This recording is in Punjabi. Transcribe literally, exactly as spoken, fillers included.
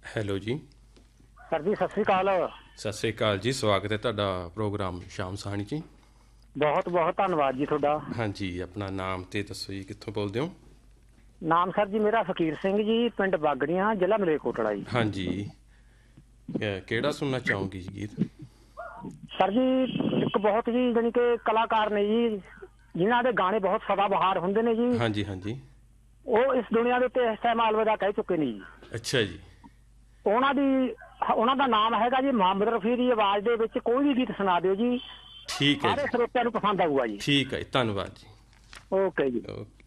ਹੈਲੋ ਜੀ। ਸਰ ਜੀ ਸਤਿ ਸ੍ਰੀ ਅਕਾਲ। ਸਤਿ ਸ੍ਰੀ ਅਕਾਲ ਜੀ, ਸਵਾਗਤ ਹੈ ਤੁਹਾਡਾ ਪ੍ਰੋਗਰਾਮ ਸ਼ਾਮ ਸਾਹਣੀ 'ਚ। ਬਹੁਤ ਬਹੁਤ ਧੰਨਵਾਦ ਜੀ ਤੁਹਾਡਾ। ਹਾਂਜੀ, ਆਪਣਾ ਨਾਮ ਤੇ ਦੱਸੋ ਜੀ, ਕਿੱਥੋਂ ਬੋਲਦੇ ਹੋ? ਨਾਮ ਸਰ ਜੀ ਮੇਰਾ ਫਕੀਰ ਸਿੰਘ ਜੀ, ਪਿੰਡ ਬਾਗੜੀਆਂ, ਜ਼ਿਲ੍ਹਾ ਮਲੇਰਕੋਟਲਾ ਜੀ। ਹਾਂਜੀ, ਕਿਹੜਾ ਸੁਣਨਾ ਚਾਹੋਗੇ ਜੀ ਗੀਤ? ਸਰ ਜੀ ਇੱਕ ਬਹੁਤ ਜੀ ਜਾਣੀ ਕਿ ਕਲਾਕਾਰ ਨੇ ਜੀ, ਜਿਨ੍ਹਾਂ ਦੇ ਗਾਣੇ ਬਹੁਤ ਸਦਾ ਬਹਾਰ ਹੁੰਦੇ ਨੇ ਜੀ। ਹਾਂਜੀ ਹਾਂਜੀ। ਉਹ ਇਸ ਦੁਨੀਆ ਦੇ ਉੱਤੇ ਇਸ ਟਾਈਮ ਅਲਵਿਦਾ ਕਹਿ ਚੁੱਕੇ ਨੇ ਜੀ। ਅੱਛਾ ਜੀ। ਉਹਨਾਂ ਦੀ ਉਹਨਾਂ ਦਾ ਨਾਮ ਹੈਗਾ ਜੀ ਮੁਹੰਮਦ ਰਫੀ। ਦੀ ਆਵਾਜ਼ ਦੇ ਵਿੱਚ ਕੋਈ ਵੀ ਗੀਤ ਸੁਣਾ ਦਿਓ ਜੀ, ਠੀਕ ਹੈ ਸਾਰੇ ਜੀ, ਸਰੋਤਿਆਂ ਨੂੰ ਪਸੰਦ ਆਊਗਾ ਜੀ। ਠੀਕ ਹੈ ਜੀ, ਧੰਨਵਾਦ ਜੀ। ਓਕੇ ਜੀ। ਓਕੇ।